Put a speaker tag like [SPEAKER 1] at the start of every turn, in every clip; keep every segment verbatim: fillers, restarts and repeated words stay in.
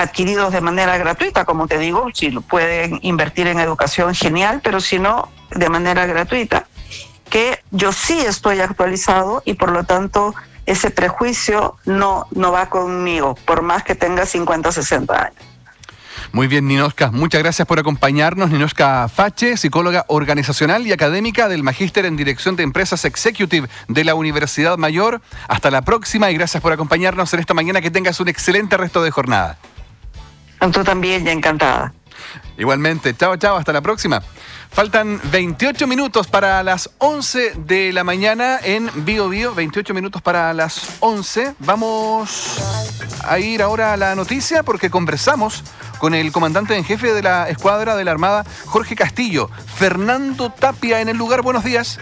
[SPEAKER 1] adquiridos de manera gratuita, como te digo, si pueden invertir en educación, genial, pero si no, de manera gratuita, que yo sí estoy actualizado y por lo tanto ese prejuicio no, no va conmigo, por más que tenga cincuenta, sesenta años.
[SPEAKER 2] Muy bien, Ninochka, muchas gracias por acompañarnos. Ninochka Fache, psicóloga organizacional y académica del Magíster en Dirección de Empresas Executive de la Universidad Mayor. Hasta la próxima y gracias por acompañarnos en esta mañana. Que tengas un excelente resto de jornada.
[SPEAKER 1] Tú también, ya encantada.
[SPEAKER 2] Igualmente, chao, chao, hasta la próxima. Faltan veintiocho minutos para las once de la mañana en Bio Bio, veintiocho minutos para las once. Vamos a ir ahora a la noticia porque conversamos con el comandante en jefe de la escuadra de la Armada, Jorge Castillo. Fernando Tapia en el lugar, buenos días.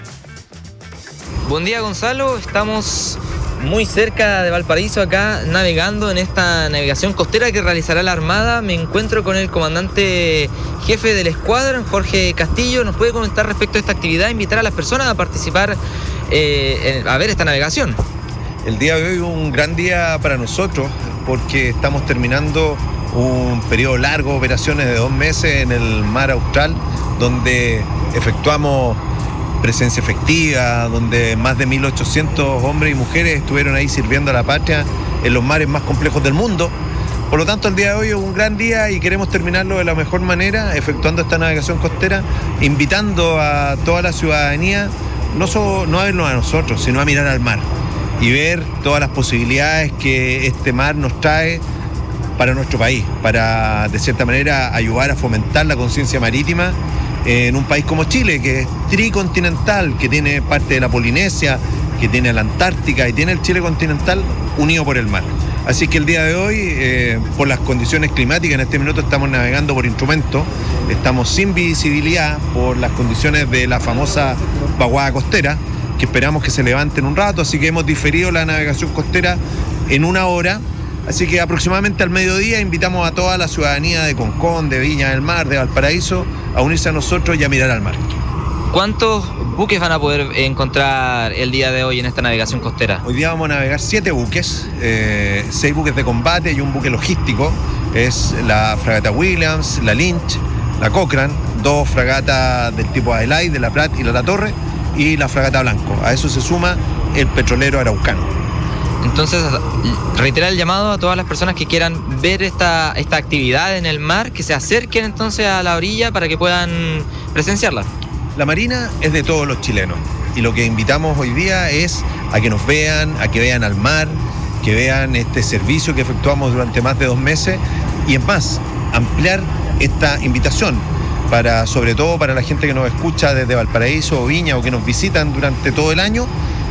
[SPEAKER 3] Buen día, Gonzalo, estamos muy cerca de Valparaíso, acá navegando en esta navegación costera que realizará la Armada. Me encuentro con el comandante jefe de la escuadra, Jorge Castillo. ¿Nos puede comentar respecto a esta actividad, invitar a las personas a participar, eh, en, a ver esta navegación?
[SPEAKER 4] El día de hoy es un gran día para nosotros porque estamos terminando un periodo largo de operaciones de dos meses en el mar Austral, donde efectuamos presencia efectiva, donde más de mil ochocientos hombres y mujeres estuvieron ahí sirviendo a la patria en los mares más complejos del mundo. Por lo tanto, el día de hoy es un gran día y queremos terminarlo de la mejor manera, efectuando esta navegación costera, invitando a toda la ciudadanía, no solo no a vernos a nosotros, sino a mirar al mar y ver todas las posibilidades que este mar nos trae para nuestro país, para, de cierta manera, ayudar a fomentar la conciencia marítima en un país como Chile, que es tricontinental, que tiene parte de la Polinesia, que tiene la Antártica y tiene el Chile continental unido por el mar. Así que el día de hoy, eh, por las condiciones climáticas, en este minuto estamos navegando por instrumento, estamos sin visibilidad por las condiciones de la famosa vaguada costera, que esperamos que se levante en un rato, así que hemos diferido la navegación costera en una hora. Así que aproximadamente al mediodía invitamos a toda la ciudadanía de Concón, de Viña del Mar, de Valparaíso, a unirse a nosotros y a mirar al mar.
[SPEAKER 3] ¿Cuántos buques van a poder encontrar el día de hoy en esta navegación costera?
[SPEAKER 4] Hoy día vamos a navegar siete buques, eh, seis buques de combate y un buque logístico. Es la fragata Williams, la Lynch, la Cochrane, dos fragatas del tipo Adelaide, de la Prat y la La Torre, y la fragata Blanco. A eso se suma el petrolero Araucano.
[SPEAKER 3] Entonces, reiterar el llamado a todas las personas que quieran ver esta, esta actividad en el mar, que se acerquen entonces a la orilla para que puedan presenciarla.
[SPEAKER 4] La Marina es de todos los chilenos y lo que invitamos hoy día es a que nos vean, a que vean al mar, que vean este servicio que efectuamos durante más de dos meses y es más, ampliar esta invitación para, sobre todo para la gente que nos escucha desde Valparaíso o Viña o que nos visitan durante todo el año.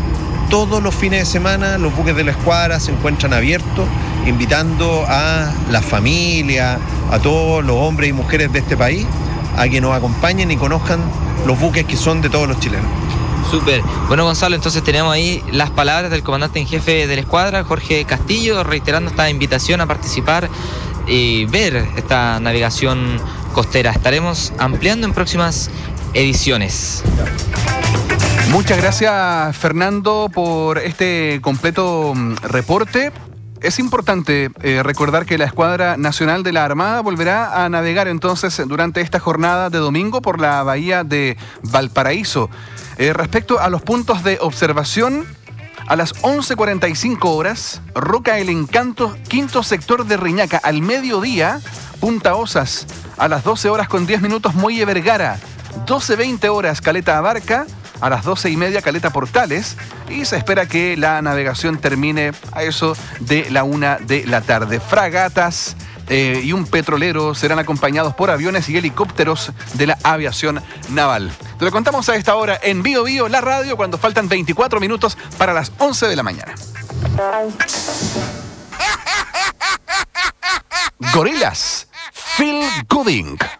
[SPEAKER 4] Todos los fines de semana los buques de la escuadra se encuentran abiertos, invitando a la familia, a todos los hombres y mujeres de este país, a que nos acompañen y conozcan los buques que son de todos los chilenos.
[SPEAKER 3] Súper. Bueno, Gonzalo, entonces tenemos ahí las palabras del comandante en jefe de la escuadra, Jorge Castillo, reiterando esta invitación a participar y ver esta navegación costera. Estaremos ampliando en próximas ediciones.
[SPEAKER 2] Muchas gracias, Fernando, por este completo reporte. Es importante eh, recordar que la Escuadra Nacional de la Armada volverá a navegar entonces durante esta jornada de domingo por la bahía de Valparaíso. Eh, respecto a los puntos de observación, a las once cuarenta y cinco horas, Roca El Encanto, quinto sector de Riñaca. Al mediodía, Punta Osas. A las doce horas con diez minutos, Muelle Vergara. doce veinte horas, Caleta Abarca. A las doce y media, Caleta Portales, y se espera que la navegación termine a eso de la una de la tarde. Fragatas eh, y un petrolero serán acompañados por aviones y helicópteros de la aviación naval. Te lo contamos a esta hora en Bio Bio, la radio, cuando faltan veinticuatro minutos para las once de la mañana. Gorillaz, Feel Gooding.